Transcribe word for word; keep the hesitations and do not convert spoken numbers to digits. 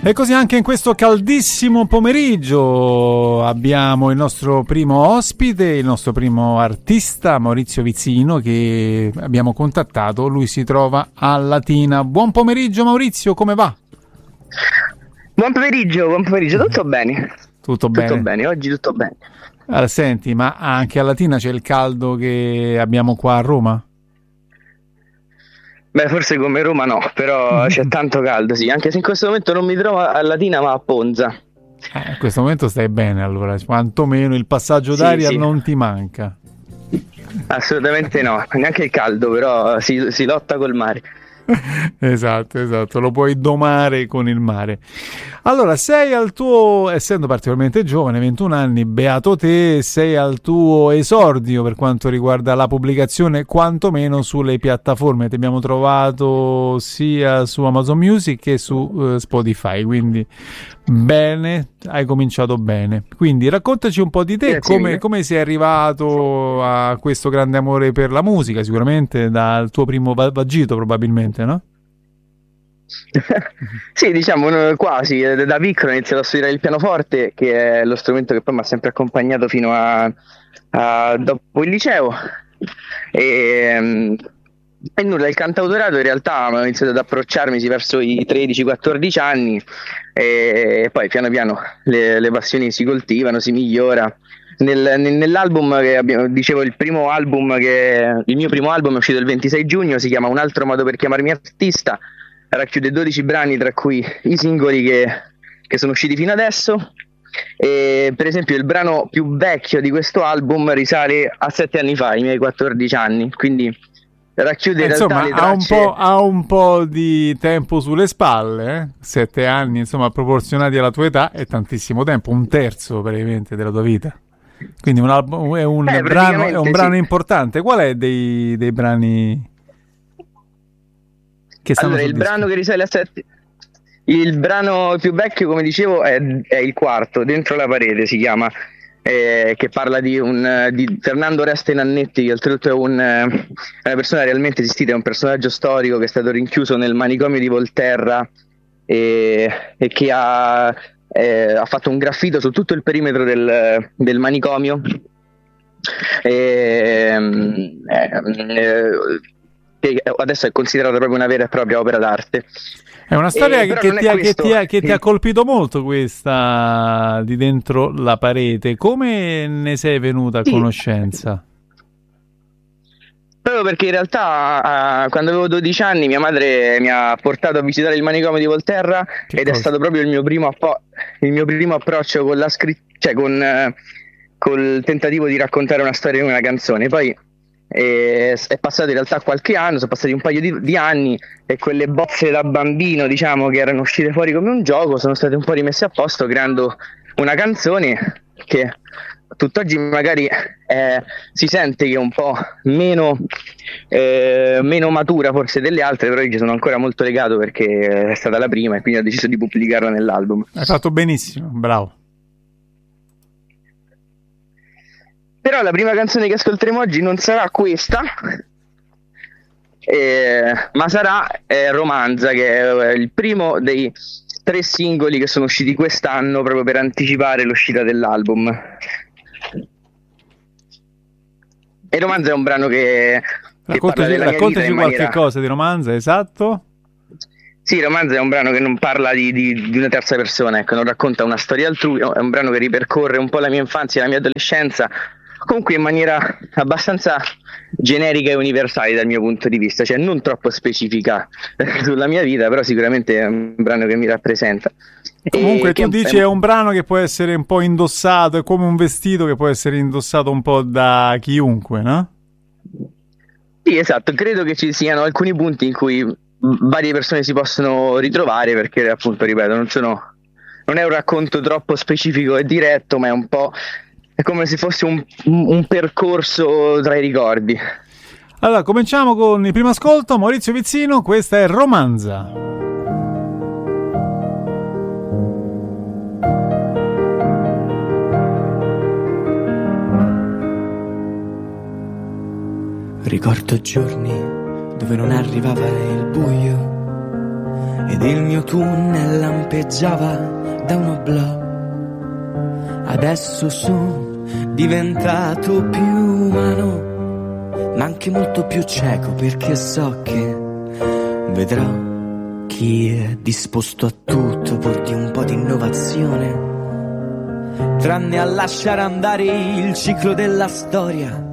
E così anche in questo caldissimo pomeriggio abbiamo il nostro primo ospite, il nostro primo artista, Maurizio Vizzino, che abbiamo contattato. Lui si trova a Latina. Buon pomeriggio Maurizio, come va? Buon pomeriggio, buon pomeriggio, tutto bene? Tutto bene? Tutto bene, oggi tutto bene. Allora, senti, ma anche a Latina c'è il caldo che abbiamo qua a Roma? Beh, forse come Roma no, però c'è tanto caldo, sì, anche se in questo momento non mi trovo a Latina ma a Ponza. Eh, in questo momento stai bene, allora, quantomeno il passaggio Sì, d'aria sì. non ti manca. Assolutamente no, neanche il caldo, però si, si lotta col mare. Esatto, esatto, lo puoi domare con il mare. Allora, sei al tuo, essendo particolarmente giovane, ventuno anni, beato te, sei al tuo esordio per quanto riguarda la pubblicazione, quantomeno sulle piattaforme. Ti abbiamo trovato sia su Amazon Music che su uh, Spotify, quindi bene, hai cominciato bene. Quindi raccontaci un po' di te, come, come sei arrivato a questo grande amore per la musica, sicuramente dal tuo primo vagito probabilmente, no? Sì, diciamo quasi, da piccolo ho iniziato a studiare il pianoforte, che è lo strumento che poi mi ha sempre accompagnato fino a, a dopo il liceo. E, e nulla, il cantautorato in realtà ho iniziato ad approcciarmi verso i tredici quattordici anni e poi piano piano le, le passioni si coltivano, si migliora. Nel, nell'album che abbiamo, dicevo, il primo album che il mio primo album è uscito il ventisei giugno, si chiama Un altro modo per chiamarmi artista, racchiude dodici brani, tra cui i singoli che, che sono usciti fino adesso. E per esempio il brano più vecchio di questo album risale a sette anni fa, ai miei quattordici anni, quindi racchiude in insomma, realtà le tracce. Ha un po', ha un po' di tempo sulle spalle, eh? Sette anni, insomma, proporzionati alla tua età è tantissimo tempo, un terzo praticamente della tua vita. Quindi un album, è un eh, brano, è un brano sì. importante. Qual è dei, dei brani che stanno allora sul il disco? brano che risale a sette il brano più vecchio, come dicevo, è, è il quarto, Dentro la parete si chiama, eh, che parla di, un, di Fernando Oreste Nannetti, che oltretutto è, un, è una persona realmente esistita, è un personaggio storico che è stato rinchiuso nel manicomio di Volterra e, e che ha, eh, ha fatto un graffito su tutto il perimetro del, del manicomio. E, eh, che adesso è considerata proprio una vera e propria opera d'arte. È una storia eh, che, che, ti ha, che, ti ha, che ti ha colpito molto, questa di Dentro la parete. Come ne sei venuta a sì. conoscenza? Proprio perché in realtà uh, quando avevo dodici anni mia madre mi ha portato a visitare il manicomio di Volterra che ed cosa? È stato proprio il mio primo, appo- il mio primo approccio con la scrittura, cioè con uh, col tentativo di raccontare una storia in una canzone. Poi E è passato in realtà qualche anno, sono passati un paio di, di anni e quelle bozze da bambino, diciamo, che erano uscite fuori come un gioco, sono state un po' rimesse a posto creando una canzone che tutt'oggi magari eh, si sente che è un po' meno, eh, meno matura forse delle altre, però io ci sono ancora molto legato perché è stata la prima e quindi ho deciso di pubblicarla nell'album. Hai fatto benissimo, bravo. Però la prima canzone che ascolteremo oggi non sarà questa, eh, ma sarà eh, Romanza, che è il primo dei tre singoli che sono usciti quest'anno proprio per anticipare l'uscita dell'album. E Romanza è un brano che, che parla della mia vita in qualche maniera... cosa di Romanza, esatto? Sì, Romanza è un brano che non parla di, di, di una terza persona, ecco, non racconta una storia altrui, è un brano che ripercorre un po' la mia infanzia e la mia adolescenza, comunque in maniera abbastanza generica e universale dal mio punto di vista, cioè non troppo specifica sulla mia vita, però sicuramente è un brano che mi rappresenta. Comunque e tu che dici è... è un brano che può essere un po' indossato, è come un vestito che può essere indossato un po' da chiunque, no? Sì, esatto, credo che ci siano alcuni punti in cui varie persone si possono ritrovare, perché appunto, ripeto, non sono non è un racconto troppo specifico e diretto, ma è un po' è come se fosse un, un percorso tra i ricordi. Allora, cominciamo con il primo ascolto. Maurizio Vizzino, questa è Romanza. Ricordo giorni dove non arrivava il buio ed il mio tunnel lampeggiava da un oblò. Adesso sono diventato più umano, ma anche molto più cieco, perché so che vedrò chi è disposto a tutto pur di un po' di innovazione, tranne a lasciare andare il ciclo della storia